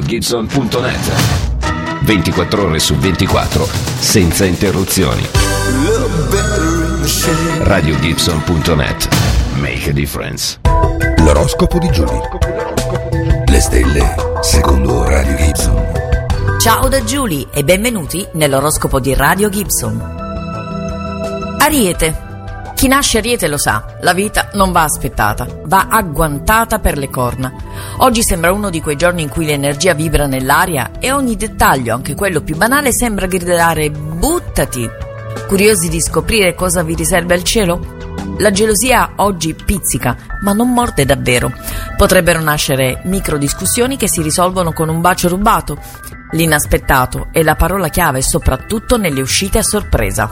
RadioGibson.net. 24 ore su 24, senza interruzioni. RadioGibson.net. Make a difference. L'oroscopo di Giulia. Le stelle secondo Radio Gibson. Ciao da Giulia e benvenuti nell'oroscopo di Radio Gibson. Ariete. Chi nasce Ariete lo sa, la vita non va aspettata, va agguantata per le corna. Oggi sembra uno di quei giorni in cui l'energia vibra nell'aria e ogni dettaglio, anche quello più banale, sembra gridare buttati. Curiosi di scoprire cosa vi riserva il cielo? La gelosia oggi pizzica, ma non morde davvero. Potrebbero nascere micro discussioni che si risolvono con un bacio rubato. L'inaspettato è la parola chiave, soprattutto nelle uscite a sorpresa.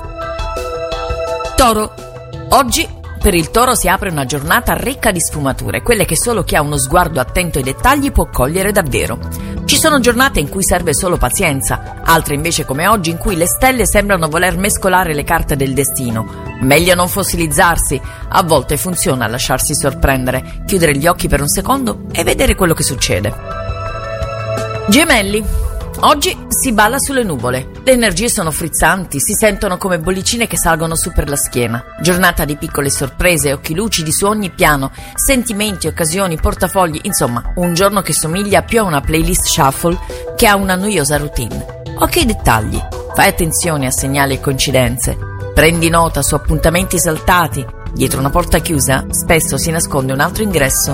Toro. Oggi per il Toro si apre una giornata ricca di sfumature, quelle che solo chi ha uno sguardo attento ai dettagli può cogliere davvero. Ci sono giornate in cui serve solo pazienza, altre invece come oggi in cui le stelle sembrano voler mescolare le carte del destino. Meglio non fossilizzarsi, a volte funziona lasciarsi sorprendere, chiudere gli occhi per un secondo e vedere quello che succede. Gemelli. Oggi si balla sulle nuvole, le energie sono frizzanti, si sentono come bollicine che salgono su per la schiena. Giornata di piccole sorprese, occhi lucidi su ogni piano, sentimenti, occasioni, portafogli, insomma, un giorno che somiglia più a una playlist shuffle che a una noiosa routine. Occhi ai dettagli, fai attenzione a segnali e coincidenze, prendi nota su appuntamenti saltati, dietro una porta chiusa spesso si nasconde un altro ingresso.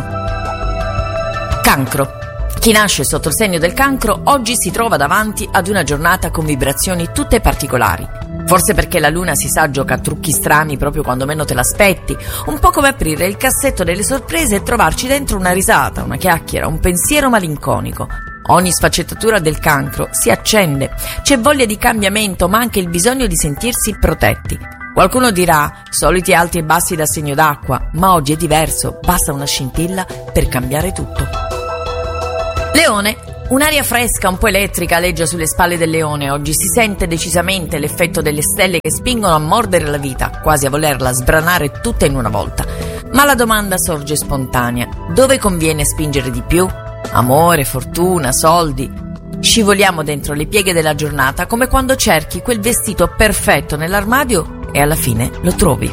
Cancro. Chi nasce sotto il segno del Cancro oggi si trova davanti ad una giornata con vibrazioni tutte particolari. Forse perché la luna si sa gioca a trucchi strani proprio quando meno te l'aspetti, un po' come aprire il cassetto delle sorprese e trovarci dentro una risata, una chiacchiera, un pensiero malinconico. Ogni sfaccettatura del Cancro si accende, c'è voglia di cambiamento ma anche il bisogno di sentirsi protetti. Qualcuno dirà, soliti alti e bassi da segno d'acqua, ma oggi è diverso, basta una scintilla per cambiare tutto. Leone. Un'aria fresca, un po' elettrica aleggia sulle spalle del leone. Oggi si sente decisamente l'effetto delle stelle che spingono a mordere la vita, quasi a volerla sbranare tutta in una volta. Ma la domanda sorge spontanea. Dove conviene spingere di più? Amore, fortuna, soldi? Scivoliamo dentro le pieghe della giornata come quando cerchi quel vestito perfetto nell'armadio e alla fine lo trovi.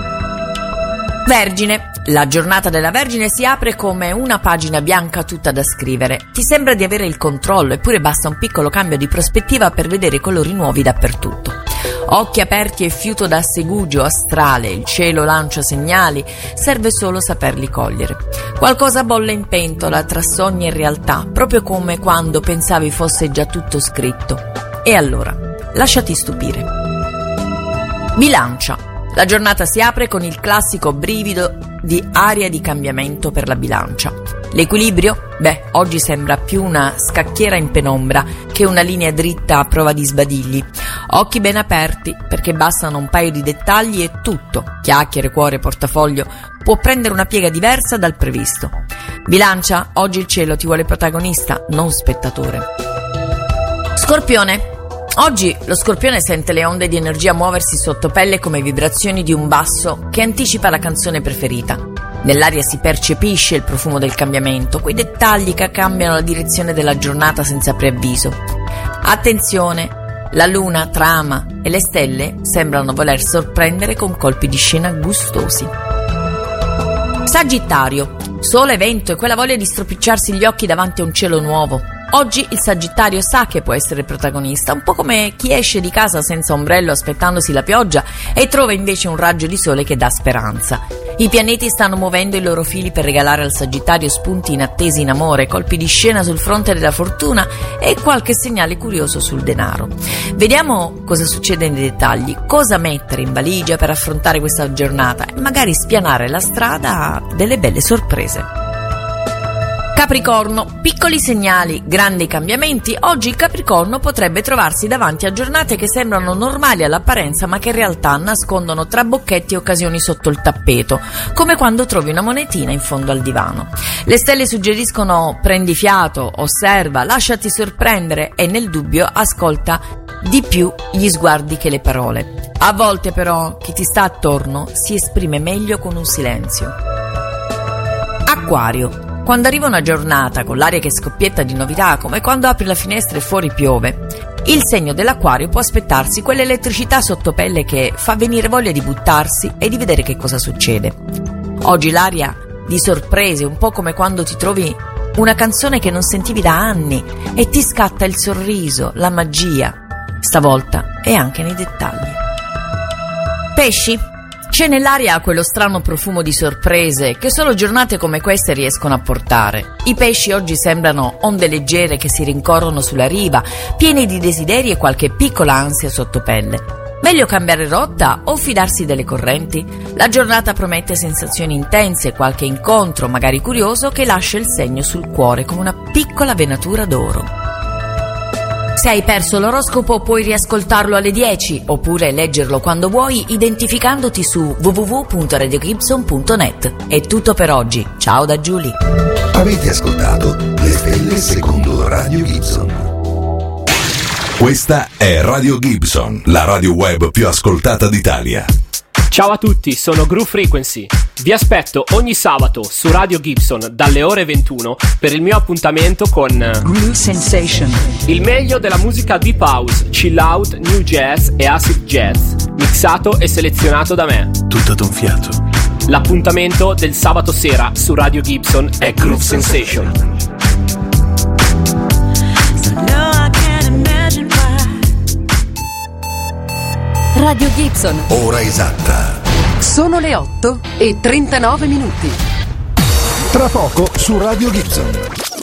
Vergine. La giornata della Vergine si apre come una pagina bianca tutta da scrivere. Ti sembra di avere il controllo, eppure basta un piccolo cambio di prospettiva per vedere colori nuovi dappertutto. Occhi aperti e fiuto da segugio astrale, il cielo lancia segnali, serve solo saperli cogliere. Qualcosa bolle in pentola tra sogni e realtà, proprio come quando pensavi fosse già tutto scritto. E allora, lasciati stupire. Bilancia. La giornata si apre con il classico brivido di aria di cambiamento per la Bilancia. L'equilibrio? Oggi sembra più una scacchiera in penombra che una linea dritta a prova di sbadigli. Occhi ben aperti, perché bastano un paio di dettagli e tutto, chiacchiere, cuore, portafoglio, può prendere una piega diversa dal previsto. Bilancia, oggi il cielo ti vuole protagonista, non spettatore. Scorpione. Oggi lo Scorpione sente le onde di energia muoversi sotto pelle come vibrazioni di un basso che anticipa la canzone preferita. Nell'aria si percepisce il profumo del cambiamento, quei dettagli che cambiano la direzione della giornata senza preavviso. Attenzione, la luna trama e le stelle sembrano voler sorprendere con colpi di scena gustosi. Sagittario. Sole, vento e quella voglia di stropicciarsi gli occhi davanti a un cielo nuovo. Oggi il Sagittario sa che può essere protagonista, un po' come chi esce di casa senza ombrello aspettandosi la pioggia e trova invece un raggio di sole che dà speranza. I pianeti stanno muovendo i loro fili per regalare al Sagittario spunti inattesi in amore, colpi di scena sul fronte della fortuna e qualche segnale curioso sul denaro. Vediamo cosa succede nei dettagli, cosa mettere in valigia per affrontare questa giornata e magari spianare la strada a delle belle sorprese. Capricorno, piccoli segnali, grandi cambiamenti. Oggi il Capricorno potrebbe trovarsi davanti a giornate che sembrano normali all'apparenza ma che in realtà nascondono trabocchetti e occasioni sotto il tappeto, come quando trovi una monetina in fondo al divano. Le stelle suggeriscono prendi fiato, osserva, lasciati sorprendere e nel dubbio ascolta di più gli sguardi che le parole. A volte però chi ti sta attorno si esprime meglio con un silenzio. Acquario. quando arriva una giornata con l'aria che scoppietta di novità, come quando apri la finestra e fuori piove, il segno dell'Acquario può aspettarsi quell'elettricità sottopelle che fa venire voglia di buttarsi e di vedere che cosa succede. Oggi l'aria di sorprese, un po' come quando ti trovi una canzone che non sentivi da anni e ti scatta il sorriso, la magia. Stavolta è anche nei dettagli. Pesci? C'è nell'aria quello strano profumo di sorprese che solo giornate come queste riescono a portare. I pesci oggi sembrano onde leggere che si rincorrono sulla riva, pieni di desideri e qualche piccola ansia sottopelle. Meglio cambiare rotta o fidarsi delle correnti? La giornata promette sensazioni intense, qualche incontro, magari curioso, che lascia il segno sul cuore come una piccola venatura d'oro. Se hai perso l'oroscopo puoi riascoltarlo alle 10 oppure leggerlo quando vuoi identificandoti su www.radiogibson.net. È tutto per oggi. Ciao da Giulia. Avete ascoltato Le Stelle secondo Radio Gibson. Questa è Radio Gibson, la radio web più ascoltata d'Italia. Ciao a tutti, sono Groove Frequency. Vi aspetto ogni sabato su Radio Gibson dalle ore 21 per il mio appuntamento con Groove Sensation, il meglio della musica deep house, chill out, new jazz e acid jazz, mixato e selezionato da me. Tutto d'un fiato. L'appuntamento del sabato sera su Radio Gibson è Groove Sensation. Radio Gibson. Ora esatta. Sono le 8:39. Tra poco su Radio Gibson.